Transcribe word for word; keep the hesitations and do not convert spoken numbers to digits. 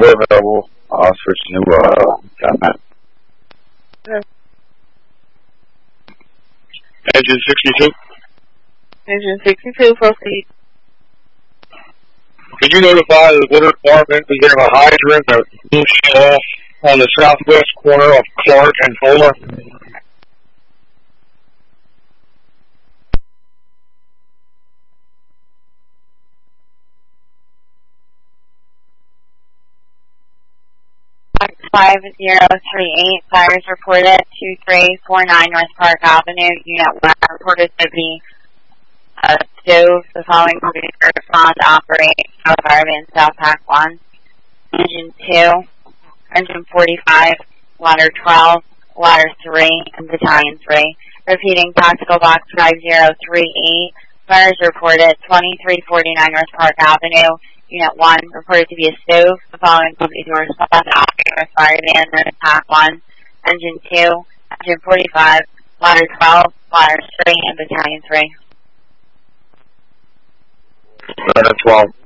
we're available. I'll switch to uh, Catman. Engine sixty-two. Engine sixty-two, proceed. Can you notify the water department we have a hydrant that will shut off on the southwest corner of Clark and Fuller? five zero three eight, fires reported two three four nine North Park Avenue, Unit one, reported to be a stove. The following will be respond to operate South Arvin, South Pack one. Engine two, Engine forty-five, Ladder twelve, Ladder three, and Battalion three. Repeating, Tactical Box five zero three eight, fires reported twenty-three forty-nine North Park Avenue, Unit one, reported to be a stove. The following will be to respond to operate with fire van and Pack one. Engine two, Engine forty-five, Ladder twelve, Ladder three, and Battalion three. Ladder twelve.